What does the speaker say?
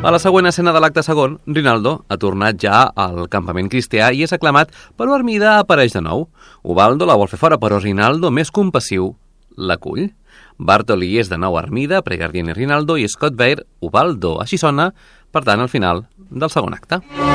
A la següent escena de l'acte segon, Rinaldo ha tornat ja al campament cristià i és aclamat, però Armida apareix de nou. Ubaldo la vol fer fora, però Rinaldo, més compassiu, l'acull. Bartoli és de nou Armida, Pregardian i Rinaldo, i Scott Bair, Ubaldo. Així sona, per tant, al final del segon acte.